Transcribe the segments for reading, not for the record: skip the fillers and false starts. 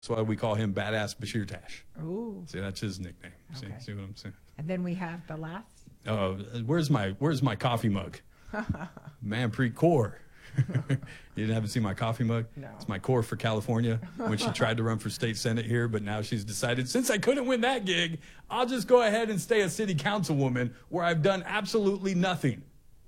That's why we call him Badass Bashir Tash. Ooh. See, that's his nickname. Okay. See what I'm saying? And then we have the last. Where's my coffee mug? Manpreet Kaur. You haven't seen my coffee mug? No. It's my core for California when she tried to run for state senate here, but now she's decided, since I couldn't win that gig, I'll just go ahead and stay a city councilwoman where I've done absolutely nothing.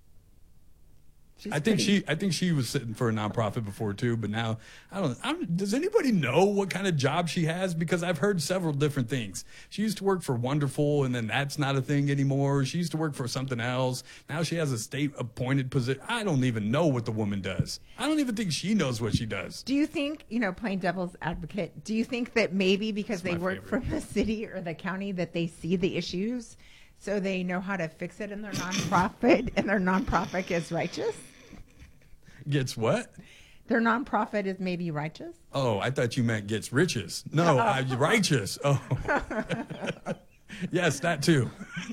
I think she was sitting for a nonprofit before too, but now does anybody know what kind of job she has? Because I've heard several different things. She used to work for Wonderful, and then that's not a thing anymore. She used to work for something else. Now she has a state appointed position. I don't even know what the woman does. I don't even think she knows what she does. Do you think, playing devil's advocate, do you think that maybe because they work from the city or the county that they see the issues, so they know how to fix it in their nonprofit, and their nonprofit is righteous? Gets what? Their nonprofit is maybe righteous? Oh, I thought you meant gets riches. No, righteous. Oh. Yes, that too.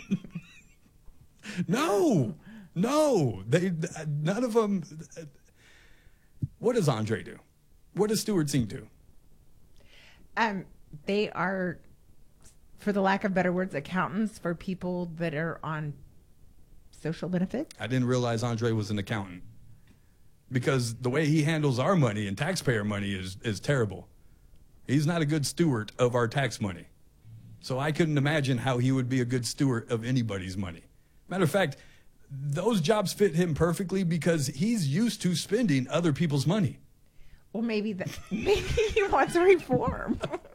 No. None of them. What does Andre do? What does Stuart Singh do? They are, for the lack of better words, accountants for people that are on social benefits. I didn't realize Andre was an accountant. Because the way he handles our money and taxpayer money is terrible. He's not a good steward of our tax money. So I couldn't imagine how he would be a good steward of anybody's money. Matter of fact, those jobs fit him perfectly because he's used to spending other people's money. Well, maybe he wants a reform.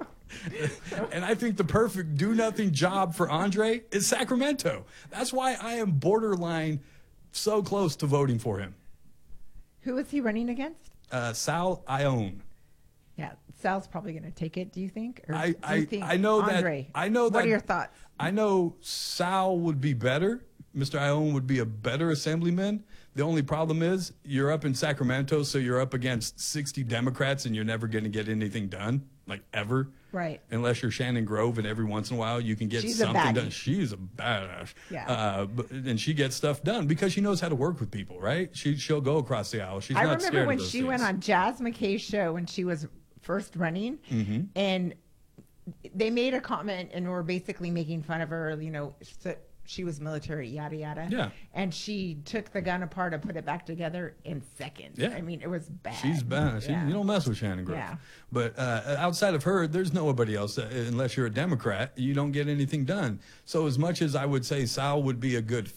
And I think the perfect do-nothing job for Andre is Sacramento. That's why I am borderline so close to voting for him. Who is he running against? Sal Ione. Yeah, Sal's probably going to take it. Do you think? Or I do you think know Andre? that. I know that. What are your thoughts? I know Sal would be better. Mr. Ione would be a better assemblyman. The only problem is you're up in Sacramento, so you're up against 60 Democrats, and you're never going to get anything done, like ever. Right. Unless you're Shannon Grove, and every once in a while you can get something done. She's a badass. Yeah. And she gets stuff done because she knows how to work with people, right? She'll go across the aisle. She's not scared of those things. I remember when she went on Jazz McKay's show when she was first running, and they made a comment and were basically making fun of her, so she was military, yada, yada. Yeah. And she took the gun apart and put it back together in seconds. Yeah. I mean, it was bad. She's bad. Yeah. You don't mess with Shannon Grove. Yeah. But outside of her, there's nobody else. Unless you're a Democrat, you don't get anything done. So as much as I would say Sal would be a good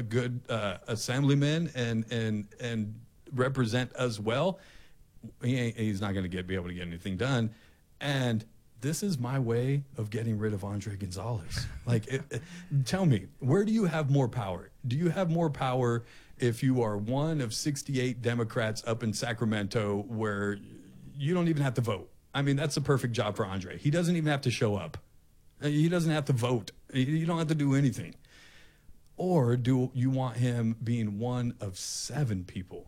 assemblyman and represent us well, he's not going to be able to get anything done. And this is my way of getting rid of Andre Gonzalez. Tell me, where do you have more power? Do you have more power if you are one of 68 Democrats up in Sacramento where you don't even have to vote? I mean, that's the perfect job for Andre. He doesn't even have to show up. He doesn't have to vote. You don't have to do anything. Or do you want him being one of 7 people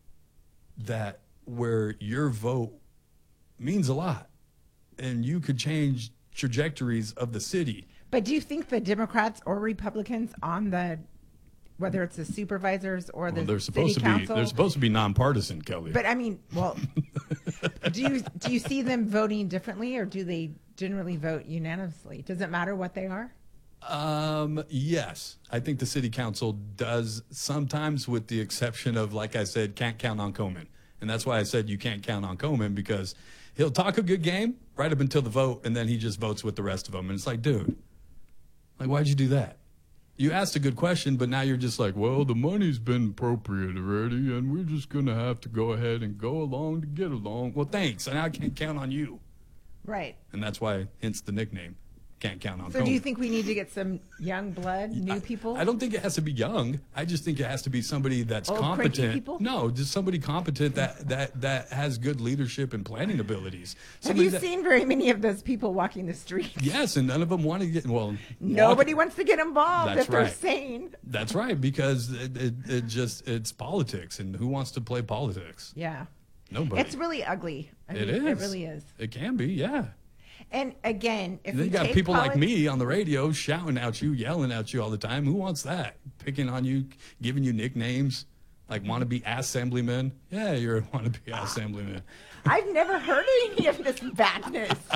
where your vote means a lot? And you could change trajectories of the city. But do you think the Democrats or Republicans on whether it's the supervisors or the city council, they're supposed to be nonpartisan, Kelly. But I mean, do you see them voting differently, or do they generally vote unanimously? Does it matter what they are? Yes, I think the city council does sometimes, with the exception of, like I said, can't count on Komen. And that's why I said you can't count on Komen, because he'll talk a good game right up until the vote, and then he just votes with the rest of them. And it's like, dude, why'd you do that? You asked a good question, but now you're just like, well, the money's been appropriated already, and we're just going to have to go ahead and go along to get along. Well, thanks, and I can't count on you. Right. And that's why, hence the nickname. Can't count on So Komen. do you think we need to get some young blood, new people? I don't think it has to be young. I just think it has to be somebody that's competent. People? No, just somebody competent that has good leadership and planning abilities. Have you seen very many of those people walking the streets? Yes, and none of them want to get Nobody wants to get involved if they're right. sane. That's right, because it's politics, and who wants to play politics? Yeah. Nobody. It's really ugly. It is. It really is. It can be, yeah. And again, if you got people like me on the radio shouting at you, yelling at you all the time. Who wants that? Picking on you, giving you nicknames. Like wannabe assemblyman. Yeah, you're a wannabe assemblyman. I've never heard any of this badness.